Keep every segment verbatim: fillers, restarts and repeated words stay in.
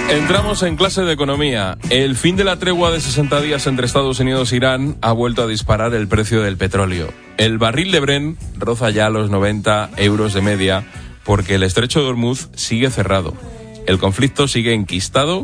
Entramos en clase de economía. El fin de la tregua de sesenta días entre Estados Unidos e Irán ha vuelto a disparar el precio del petróleo. El barril de Brent roza ya los noventa euros de media porque el estrecho de Hormuz sigue cerrado. El conflicto sigue enquistado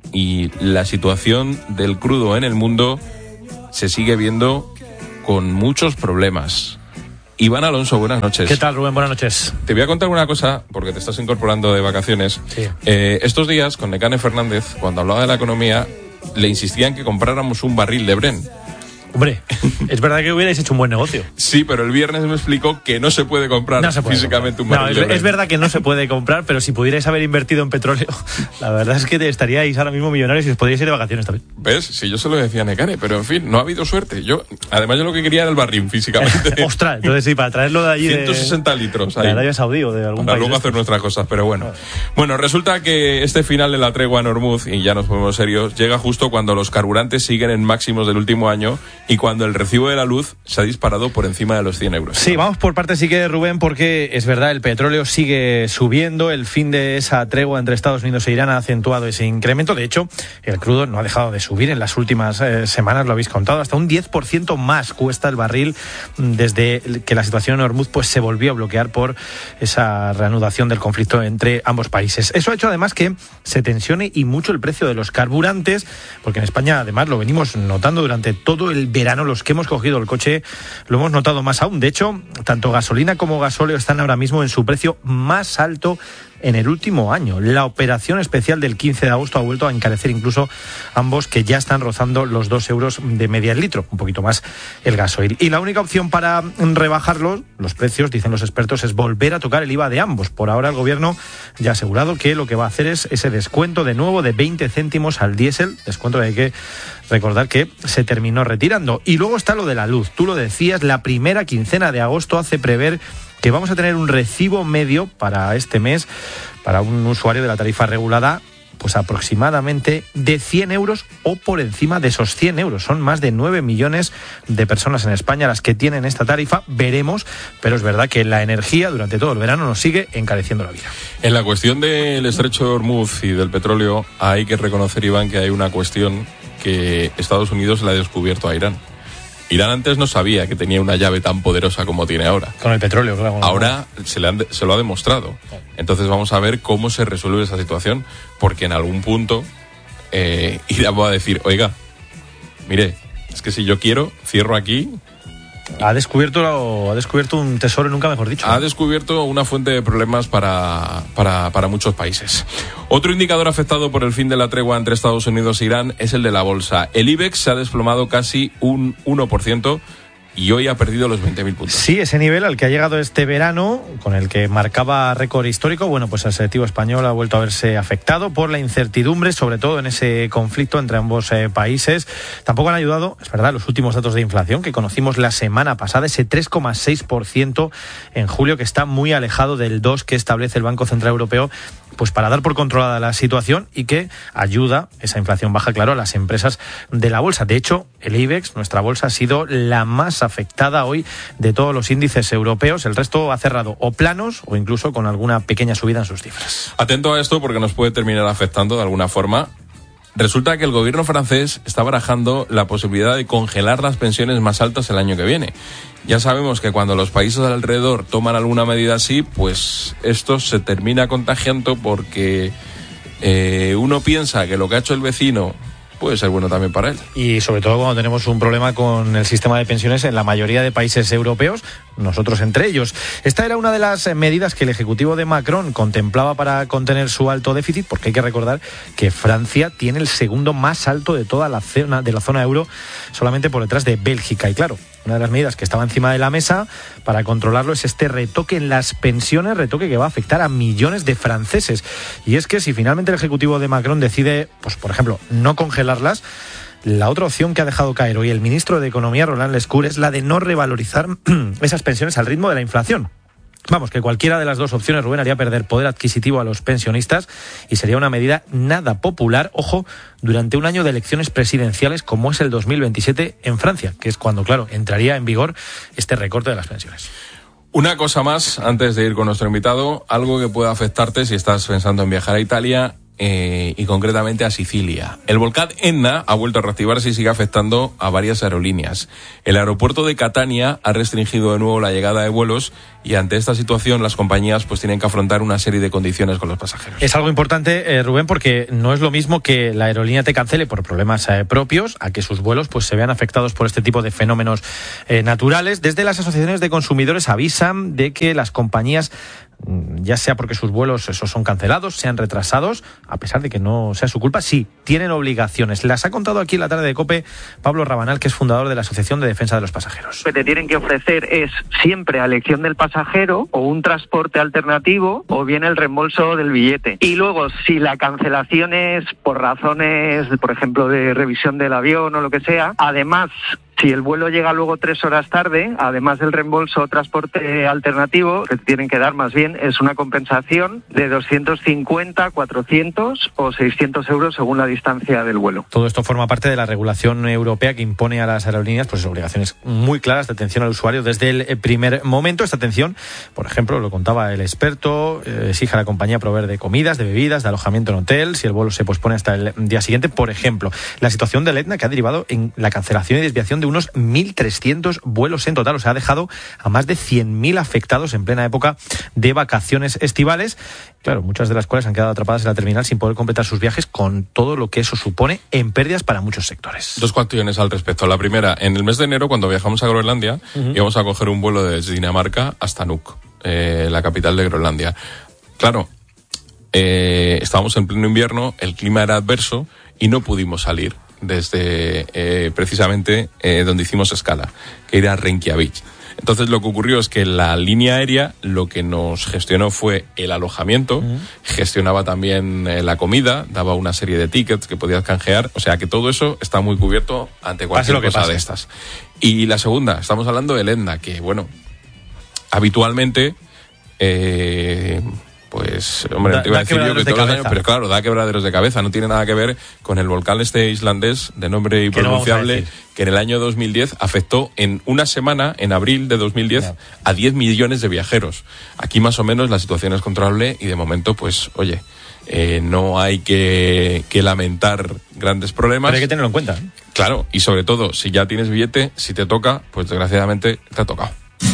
y la situación del crudo en el mundo se sigue viendo con muchos problemas. Iván Alonso, buenas noches. ¿Qué tal, Rubén? Buenas noches. Te voy a contar una cosa, porque te estás incorporando de vacaciones. Sí. Eh, estos días, con Nekane Fernández, cuando hablaba de la economía, le insistían que compráramos un barril de Brent. Hombre, es verdad que hubierais hecho un buen negocio. Sí, pero el viernes me explicó que no se puede comprar no se puede físicamente comprar. un barril no, de es, Brent. Es verdad que no se puede comprar, pero si pudierais haber invertido en petróleo, la verdad es que estaríais ahora mismo millonarios y os podríais ir de vacaciones también. ¿Ves? Si yo se lo decía a Nekane, pero en fin, no ha habido suerte. Yo, además, yo lo que quería era el barril físicamente. Ostras, entonces sí, para traerlo de allí ciento sesenta litros ahí. De Arabia Saudí o de algún para país. luego hacer nuestras cosas, pero bueno. Bueno, resulta que este final de la tregua en Hormuz, y ya nos ponemos serios, llega justo cuando los carburantes siguen en máximos del último año y cuando el recibo de la luz se ha disparado por encima de los cien euros. Sí, vamos por partes sí que, Rubén, porque es verdad, el petróleo sigue subiendo, el fin de esa tregua entre Estados Unidos e Irán ha acentuado ese incremento. De hecho, el crudo no ha dejado de subir en las últimas eh, semanas, lo habéis contado, hasta un diez por ciento más cuesta el barril desde que la situación en Hormuz pues, se volvió a bloquear por esa reanudación del conflicto entre ambos países. Eso ha hecho además que se tensione y mucho el precio de los carburantes, porque en España además lo venimos notando durante todo el verano, los que hemos cogido el coche lo hemos notado más aún. De hecho, tanto gasolina como gasóleo están ahora mismo en su precio más alto en el último año. La operación especial del quince de agosto ha vuelto a encarecer incluso ambos, que ya están rozando los dos euros de media el litro, un poquito más el gasoil. Y la única opción para rebajarlos, los precios, dicen los expertos, es volver a tocar el I V A de ambos. Por ahora el gobierno ya ha asegurado que lo que va a hacer es ese descuento de nuevo de veinte céntimos al diésel, descuento que hay que recordar que se terminó retirando. Y luego está lo de la luz. Tú lo decías, la primera quincena de agosto hace prever que vamos a tener un recibo medio para este mes, para un usuario de la tarifa regulada, pues aproximadamente de cien euros o por encima de esos cien euros. Son más de nueve millones de personas en España las que tienen esta tarifa. Veremos, pero es verdad que la energía durante todo el verano nos sigue encareciendo la vida. En la cuestión del estrecho de Hormuz y del petróleo, hay que reconocer, Iván, que hay una cuestión que Estados Unidos le ha descubierto a Irán. Irán antes no sabía que tenía una llave tan poderosa como tiene ahora. Con el petróleo, claro. Ahora se, le han, se lo ha demostrado. Entonces vamos a ver cómo se resuelve esa situación, porque en algún punto eh, Irán va a decir, oiga, mire, es que si yo quiero, cierro aquí. Ha descubierto, ha descubierto un tesoro, nunca mejor dicho. Ha descubierto una fuente de problemas para, para, para muchos países. Otro indicador afectado por el fin de la tregua entre Estados Unidos e Irán es el de la bolsa. El IBEX se ha desplomado casi un uno por ciento y hoy ha perdido los veinte mil puntos. Sí, ese nivel al que ha llegado este verano, con el que marcaba récord histórico, bueno, pues el selectivo español ha vuelto a verse afectado por la incertidumbre, sobre todo en ese conflicto entre ambos eh, países. Tampoco han ayudado, es verdad, los últimos datos de inflación que conocimos la semana pasada, ese tres coma seis por ciento en julio, que está muy alejado del dos por ciento que establece el Banco Central Europeo, pues para dar por controlada la situación y que ayuda, esa inflación baja, claro, a las empresas de la bolsa. De hecho, el IBEX, nuestra bolsa, ha sido la más afectada hoy de todos los índices europeos. El resto ha cerrado o planos o incluso con alguna pequeña subida en sus cifras. Atento a esto porque nos puede terminar afectando de alguna forma. Resulta que el gobierno francés está barajando la posibilidad de congelar las pensiones más altas el año que viene. Ya sabemos que cuando los países alrededor toman alguna medida así, pues esto se termina contagiando porque eh, uno piensa que lo que ha hecho el vecino puede ser bueno también para él. Y sobre todo cuando tenemos un problema con el sistema de pensiones en la mayoría de países europeos, nosotros entre ellos. Esta era una de las medidas que el ejecutivo de Macron contemplaba para contener su alto déficit, porque hay que recordar que Francia tiene el segundo más alto de toda la zona, de la zona euro, solamente por detrás de Bélgica. Y claro, una de las medidas que estaba encima de la mesa para controlarlo es este retoque en las pensiones, retoque que va a afectar a millones de franceses. Y es que si finalmente el ejecutivo de Macron decide, pues por ejemplo, no congelarlas, la otra opción que ha dejado caer hoy el ministro de Economía, Roland Lescure, es la de no revalorizar esas pensiones al ritmo de la inflación. Vamos, que cualquiera de las dos opciones, Rubén, haría perder poder adquisitivo a los pensionistas y sería una medida nada popular, ojo, durante un año de elecciones presidenciales como es el dos mil veintisiete en Francia, que es cuando, claro, entraría en vigor este recorte de las pensiones. Una cosa más, antes de ir con nuestro invitado, algo que pueda afectarte si estás pensando en viajar a Italia. eh, y concretamente a Sicilia. El volcán Etna ha vuelto a reactivarse y sigue afectando a varias aerolíneas. El aeropuerto de Catania ha restringido de nuevo la llegada de vuelos y ante esta situación las compañías pues tienen que afrontar una serie de condiciones con los pasajeros. Es algo importante, eh, Rubén, porque no es lo mismo que la aerolínea te cancele por problemas eh, propios a que sus vuelos pues se vean afectados por este tipo de fenómenos eh, naturales. Desde las asociaciones de consumidores avisan de que las compañías, ya sea porque sus vuelos esos son cancelados, sean retrasados, a pesar de que no sea su culpa, sí, tienen obligaciones. Las ha contado aquí en la tarde de COPE Pablo Rabanal, que es fundador de la Asociación de Defensa de los Pasajeros. Lo que te tienen que ofrecer es siempre a elección del pasajero o un transporte alternativo o bien el reembolso del billete. Y luego, si la cancelación es por razones, por ejemplo, de revisión del avión o lo que sea, además, si el vuelo llega luego tres horas tarde, además del reembolso o transporte alternativo, que te tienen que dar más bien es una compensación de doscientos cincuenta, cuatrocientos o seiscientos euros según la distancia del vuelo. Todo esto forma parte de la regulación europea que impone a las aerolíneas pues obligaciones muy claras de atención al usuario desde el primer momento. Esta atención, por ejemplo, lo contaba el experto, eh, exige a la compañía proveer de comidas, de bebidas, de alojamiento en hotel, si el vuelo se pospone hasta el día siguiente. Por ejemplo, la situación del Etna, que ha derivado en la cancelación y desviación de unos mil trescientos vuelos en total, o sea, ha dejado a más de cien mil afectados en plena época de vacaciones estivales, claro, muchas de las cuales han quedado atrapadas en la terminal sin poder completar sus viajes, con todo lo que eso supone en pérdidas para muchos sectores. Dos cuestiones al respecto. La primera, en el mes de enero, cuando viajamos a Groenlandia, uh-huh. íbamos a coger un vuelo desde Dinamarca hasta Nuuk, eh, la capital de Groenlandia. Claro, eh, estábamos en pleno invierno, el clima era adverso y no pudimos salir desde eh, precisamente eh, donde hicimos escala, que era Reykjavik. Entonces lo que ocurrió es que la línea aérea lo que nos gestionó fue el alojamiento, uh-huh. gestionaba también eh, la comida, daba una serie de tickets que podías canjear, o sea que todo eso está muy cubierto ante cualquier cosa pase. de estas. Y la segunda, estamos hablando del Etna, que bueno, habitualmente eh, pues, hombre, da, te iba a decir yo que todos los años, pero claro, da quebraderos de cabeza. No tiene nada que ver con el volcán este islandés de nombre impronunciable, no que en el año dos mil diez afectó en una semana, en abril de dos mil diez, yeah. a diez millones de viajeros. Aquí más o menos la situación es controlable y de momento, pues, oye, eh, no hay que, que lamentar grandes problemas. Pero hay que tenerlo en cuenta, ¿eh? Claro, y sobre todo, si ya tienes billete, si te toca, pues desgraciadamente te ha tocado.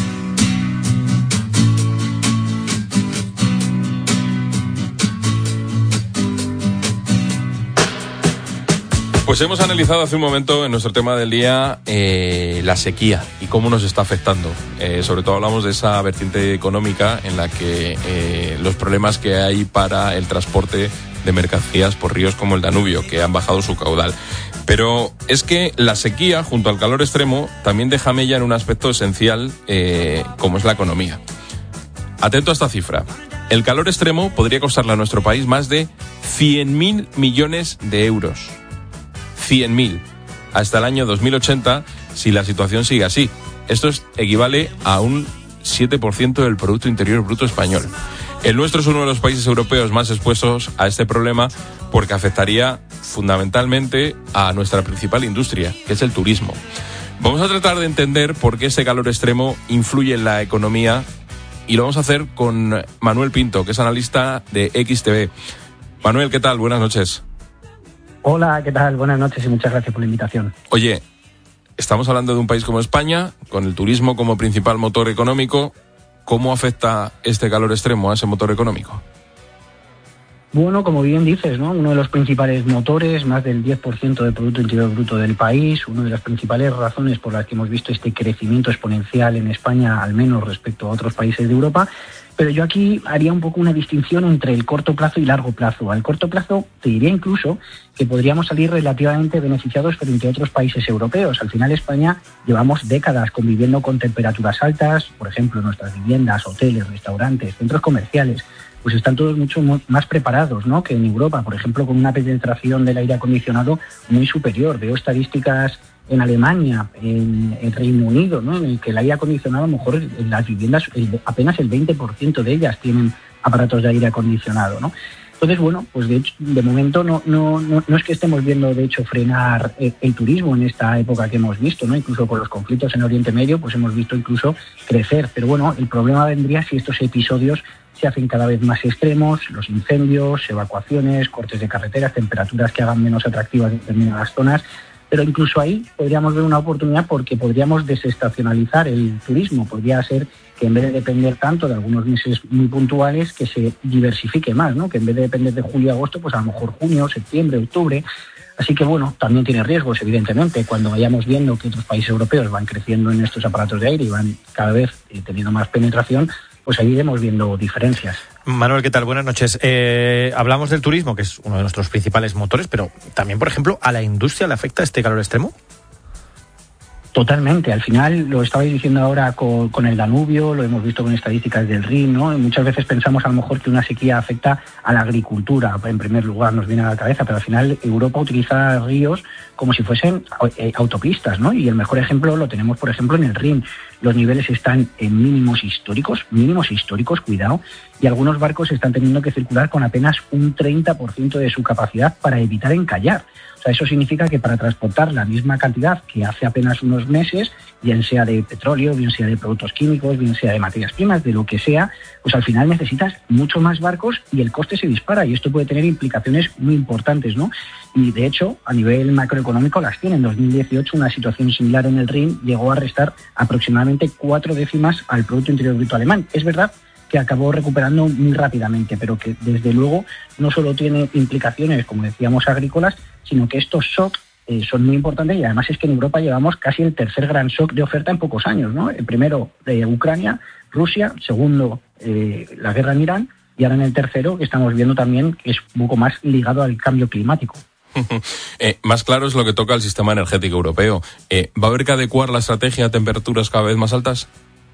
Pues hemos analizado hace un momento en nuestro tema del día eh, la sequía y cómo nos está afectando. Eh, sobre todo hablamos de esa vertiente económica en la que eh, los problemas que hay para el transporte de mercancías por ríos como el Danubio, que han bajado su caudal. Pero es que la sequía, junto al calor extremo, también deja mella en un aspecto esencial eh, como es la economía. Atento a esta cifra. El calor extremo podría costarle a nuestro país más de cien mil millones de euros. cien mil hasta el año dos mil ochenta si la situación sigue así. Esto es, equivale a un siete por ciento del Producto Interior Bruto español. El nuestro es uno de los países europeos más expuestos a este problema porque afectaría fundamentalmente a nuestra principal industria, que es el turismo. Vamos a tratar de entender por qué ese calor extremo influye en la economía y lo vamos a hacer con Manuel Pinto, que es analista de X T V. Manuel, ¿qué tal? Buenas noches. Hola, ¿qué tal? Buenas noches y muchas gracias por la invitación. Oye, estamos hablando de un país como España, con el turismo como principal motor económico. ¿Cómo afecta este calor extremo a ese motor económico? Bueno, como bien dices, ¿no? Uno de los principales motores, más del diez por ciento del Producto Interior Bruto del país, una de las principales razones por las que hemos visto este crecimiento exponencial en España, al menos respecto a otros países de Europa. Pero yo aquí haría un poco una distinción entre el corto plazo y largo plazo. Al corto plazo te diría incluso que podríamos salir relativamente beneficiados frente a otros países europeos. Al final España llevamos décadas conviviendo con temperaturas altas, por ejemplo, nuestras viviendas, hoteles, restaurantes, centros comerciales, pues están todos mucho más preparados, ¿no?, que en Europa, por ejemplo, con una penetración del aire acondicionado muy superior. Veo estadísticas en Alemania, en el Reino Unido, ¿no?, en el que el aire acondicionado, a lo mejor en las viviendas, apenas el veinte por ciento de ellas tienen aparatos de aire acondicionado, ¿no? Entonces, bueno, pues de hecho, de momento no, no, no, no es que estemos viendo, de hecho, frenar el, el turismo en esta época que hemos visto, ¿no? Incluso con los conflictos en Oriente Medio, pues hemos visto incluso crecer. Pero bueno, el problema vendría si estos episodios se hacen cada vez más extremos, los incendios, evacuaciones, cortes de carreteras, temperaturas que hagan menos atractivas determinadas zonas. Pero incluso ahí podríamos ver una oportunidad porque podríamos desestacionalizar el turismo. Podría ser que en vez de depender tanto de algunos meses muy puntuales, que se diversifique más, ¿no? Que en vez de depender de julio y agosto, pues a lo mejor junio, septiembre, octubre. Así que bueno, también tiene riesgos, evidentemente. Cuando vayamos viendo que otros países europeos van creciendo en estos aparatos de aire y van cada vez eh, teniendo más penetración, pues ahí iremos viendo diferencias. Manuel, ¿qué tal? Buenas noches. Eh, hablamos del turismo, que es uno de nuestros principales motores, pero también, por ejemplo, ¿a la industria le afecta este calor extremo? Totalmente. Al final, lo estabais diciendo ahora con, con el Danubio, lo hemos visto con estadísticas del Rin, ¿no? Y muchas veces pensamos a lo mejor que una sequía afecta a la agricultura, en primer lugar nos viene a la cabeza, pero al final Europa utiliza ríos como si fuesen autopistas, ¿no? Y el mejor ejemplo lo tenemos, por ejemplo, en el Rin. Los niveles están en mínimos históricos, mínimos históricos, cuidado, y algunos barcos están teniendo que circular con apenas un treinta por ciento de su capacidad para evitar encallar. O sea, eso significa que para transportar la misma cantidad que hace apenas unos meses, bien sea de petróleo, bien sea de productos químicos, bien sea de materias primas, de lo que sea, pues al final necesitas mucho más barcos y el coste se dispara, y esto puede tener implicaciones muy importantes, ¿no? Y de hecho, a nivel macroeconómico las tiene. En dos mil dieciocho una situación similar en el Rin llegó a restar aproximadamente cuatro décimas al Producto Interior Bruto alemán. Es verdad que acabó recuperando muy rápidamente, pero que desde luego no solo tiene implicaciones, como decíamos, agrícolas, sino que estos shocks eh, son muy importantes, y además es que en Europa llevamos casi el tercer gran shock de oferta en pocos años, ¿no? El primero de Ucrania, Rusia, segundo eh, la guerra en Irán, y ahora en el tercero que estamos viendo también que es un poco más ligado al cambio climático. eh, más claro es lo que toca al sistema energético europeo. Eh, ¿Va a haber que adecuar la estrategia a temperaturas cada vez más altas?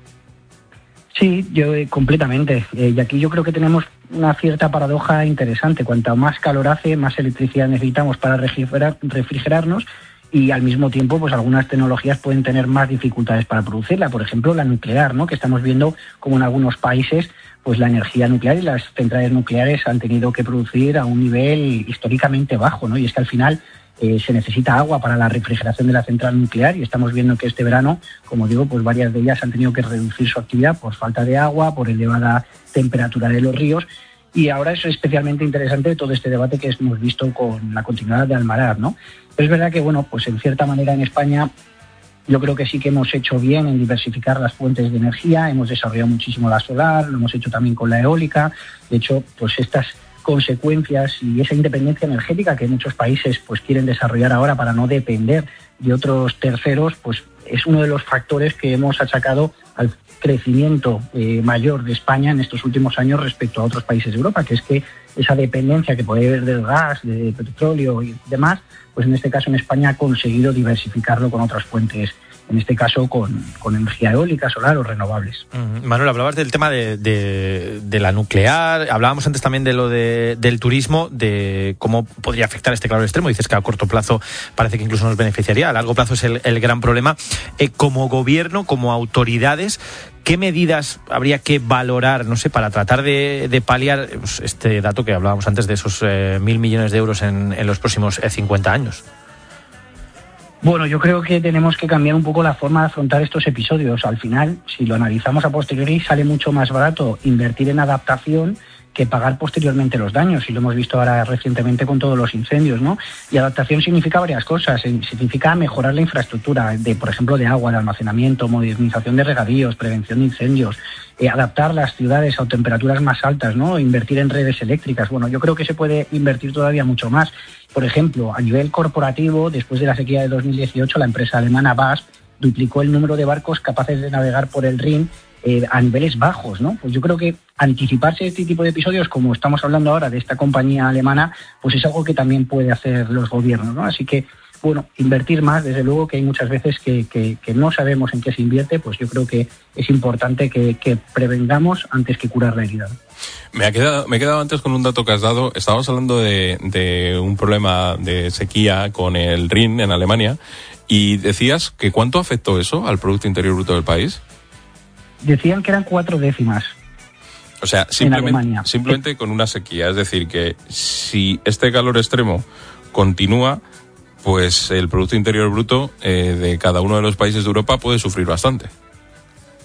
Sí, yo eh, completamente. Eh, y aquí yo creo que tenemos una cierta paradoja interesante. Cuanto más calor hace, más electricidad necesitamos para refrigerar, refrigerarnos, y al mismo tiempo pues algunas tecnologías pueden tener más dificultades para producirla. Por ejemplo, la nuclear, ¿no? Que estamos viendo como en algunos países pues la energía nuclear y las centrales nucleares han tenido que producir a un nivel históricamente bajo, ¿no? Y es que al final Eh, se necesita agua para la refrigeración de la central nuclear, y estamos viendo que este verano, como digo, pues varias de ellas han tenido que reducir su actividad por falta de agua, por elevada temperatura de los ríos. Y ahora es especialmente interesante todo este debate que hemos visto con la continuidad de Almaraz, ¿no? Pero es verdad que, bueno, pues en cierta manera en España yo creo que sí que hemos hecho bien en diversificar las fuentes de energía, hemos desarrollado muchísimo la solar, lo hemos hecho también con la eólica. De hecho, pues estas consecuencias y esa independencia energética que muchos países pues quieren desarrollar ahora para no depender de otros terceros, pues es uno de los factores que hemos achacado al crecimiento eh, mayor de España en estos últimos años respecto a otros países de Europa, que es que esa dependencia que puede haber del gas, de petróleo y demás, pues en este caso en España ha conseguido diversificarlo con otras fuentes, en este caso con, con energía eólica, solar o renovables. Mm, Manuel, hablabas del tema de, de, de la nuclear, hablábamos antes también de lo de, del turismo, de cómo podría afectar este calor extremo. Dices que a corto plazo parece que incluso nos beneficiaría, a largo plazo es el, el gran problema. Eh, como gobierno, como autoridades, ¿qué medidas habría que valorar, no sé, para tratar de, de paliar pues, este dato que hablábamos antes de esos eh, mil millones de euros en, en los próximos eh, cincuenta años? Bueno, yo creo que tenemos que cambiar un poco la forma de afrontar estos episodios. Al final, si lo analizamos a posteriori, sale mucho más barato invertir en adaptación que pagar posteriormente los daños, y lo hemos visto ahora recientemente con todos los incendios, ¿no? Y adaptación significa varias cosas. Significa mejorar la infraestructura, de, por ejemplo, de agua, de almacenamiento, modernización de regadíos, prevención de incendios, eh, adaptar las ciudades a temperaturas más altas, ¿no? Invertir en redes eléctricas. Bueno, yo creo que se puede invertir todavía mucho más. Por ejemplo, a nivel corporativo, después de la sequía de dos mil dieciocho, la empresa alemana B A S F duplicó el número de barcos capaces de navegar por el Rin eh, a niveles bajos, ¿no? Pues yo creo que anticiparse este tipo de episodios, como estamos hablando ahora de esta compañía alemana, pues es algo que también puede hacer los gobiernos, ¿no? Así que, bueno, invertir más, desde luego que hay muchas veces que, que, que no sabemos en qué se invierte, pues yo creo que es importante que, que prevengamos antes que curar la herida. Me ha quedado, me he quedado antes con un dato que has dado. Estábamos hablando de, de un problema de sequía con el Rin en Alemania, y decías que ¿cuánto afectó eso al Producto Interior Bruto del país? Decían que eran cuatro décimas. O sea, simplemente, simplemente con una sequía. Es decir, que si este calor extremo continúa, pues el Producto Interior Bruto eh, de cada uno de los países de Europa puede sufrir bastante.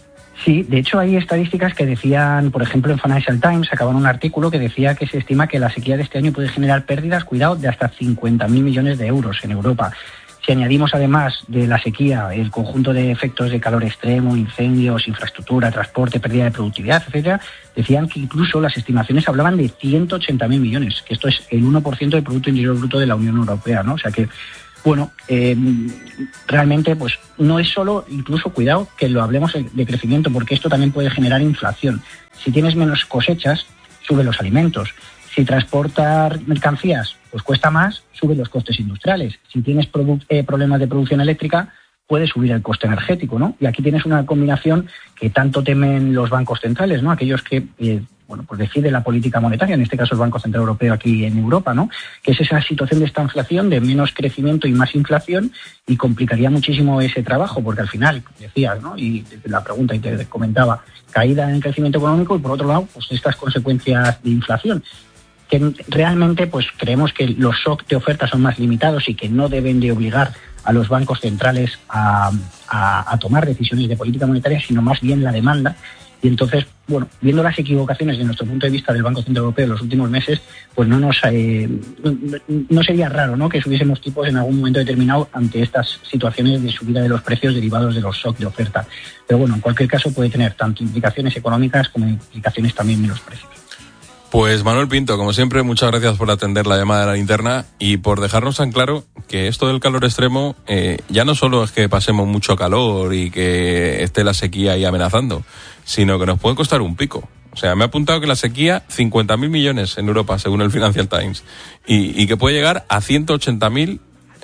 Sí, de hecho hay estadísticas que decían, por ejemplo en Financial Times sacaban un artículo que decía que se estima que la sequía de este año puede generar pérdidas, cuidado, de hasta cincuenta mil millones de euros en Europa. Si añadimos además de la sequía el conjunto de efectos de calor extremo, incendios, infraestructura, transporte, pérdida de productividad, etcétera, decían que incluso las estimaciones hablaban de ciento ochenta mil millones, que esto es el uno por ciento del Producto Interior Bruto de la Unión Europea, ¿no? O sea que, bueno, eh, realmente pues no es solo, incluso cuidado que lo hablemos de crecimiento, porque esto también puede generar inflación. Si tienes menos cosechas, suben los alimentos. Si transportar mercancías pues cuesta más, suben los costes industriales. Si tienes produ- eh, problemas de producción eléctrica, puede subir el coste energético, ¿no? Y aquí tienes una combinación que tanto temen los bancos centrales, ¿no? Aquellos que, eh, bueno, pues decide la política monetaria, en este caso el Banco Central Europeo aquí en Europa, ¿no? Que es esa situación de esta inflación, de menos crecimiento y más inflación, y complicaría muchísimo ese trabajo, porque al final, decías, ¿no? Y la pregunta y te comentaba, caída en el crecimiento económico y por otro lado, pues estas consecuencias de inflación. Que realmente pues creemos que los shocks de oferta son más limitados y que no deben de obligar a los bancos centrales a, a, a tomar decisiones de política monetaria, sino más bien la demanda. Y entonces, bueno, viendo las equivocaciones desde nuestro punto de vista del Banco Central Europeo en los últimos meses, pues no nos eh, no sería raro, ¿no?, que subiésemos tipos en algún momento determinado ante estas situaciones de subida de los precios derivados de los shocks de oferta. Pero bueno, en cualquier caso puede tener tanto implicaciones económicas como implicaciones también en los precios. Pues Manuel Pinto, como siempre, muchas gracias por atender la llamada de la linterna y por dejarnos tan claro que esto del calor extremo eh, ya no solo es que pasemos mucho calor y que esté la sequía ahí amenazando, sino que nos puede costar un pico. O sea, me ha apuntado que la sequía, cincuenta mil millones en Europa, según el Financial Times, y, y que puede llegar a ciento ochenta mil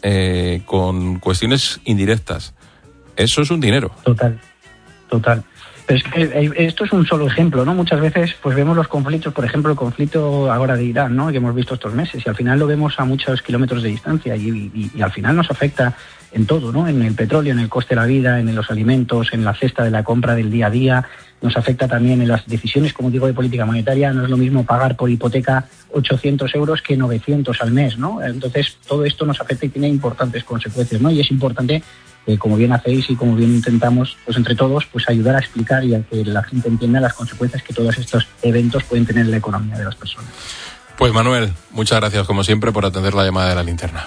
eh, con cuestiones indirectas. Eso es un dinero. Total, total. Pero es que esto es un solo ejemplo, ¿no? Muchas veces pues vemos los conflictos, por ejemplo, el conflicto ahora de Irán, ¿no?, que hemos visto estos meses, y al final lo vemos a muchos kilómetros de distancia y, y, y al final nos afecta en todo, ¿no? En el petróleo, en el coste de la vida, en los alimentos, en la cesta de la compra del día a día. Nos afecta también en las decisiones, como digo, de política monetaria. No es lo mismo pagar por hipoteca ochocientos euros que novecientos al mes, ¿no? Entonces, todo esto nos afecta y tiene importantes consecuencias, ¿no? Y es importante, eh, como bien hacéis y como bien intentamos, pues entre todos, pues ayudar a explicar y a que la gente entienda las consecuencias que todos estos eventos pueden tener en la economía de las personas. Pues Manuel, muchas gracias, como siempre, por atender la llamada de la linterna.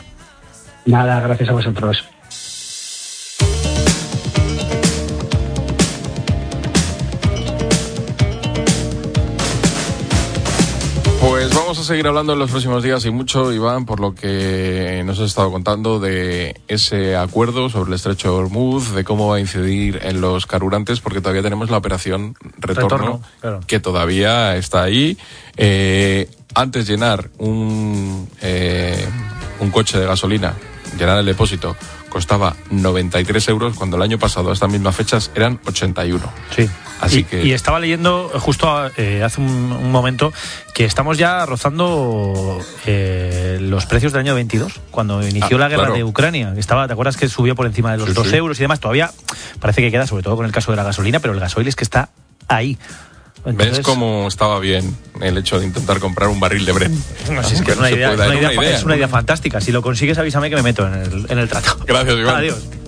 Nada, gracias a vosotros. Pues vamos a seguir hablando en los próximos días y mucho, Iván, por lo que nos has estado contando de ese acuerdo sobre el estrecho de Hormuz, de cómo va a incidir en los carburantes, porque todavía tenemos la operación retorno, retorno claro. que todavía está ahí. Eh, antes llenar un, eh, un coche de gasolina, llenar el depósito, costaba noventa y tres euros, cuando el año pasado a estas mismas fechas eran ochenta y uno. Sí. Así y, que... y estaba leyendo justo eh, hace un, un momento que estamos ya rozando eh, los precios del año veintidós, cuando inició ah, la guerra claro. de Ucrania. Estaba, ¿te acuerdas que subió por encima de los sí, dos sí. euros y demás? Todavía parece que queda, sobre todo con el caso de la gasolina, pero el gasoil es que está ahí. Entonces... ¿Ves cómo estaba bien el hecho de intentar comprar un barril de Brent? No, si es que es una, idea, es, una idea, una idea, es una idea fantástica. Si lo consigues, avísame que me meto en el, en el trato. Gracias, Iván. Adiós.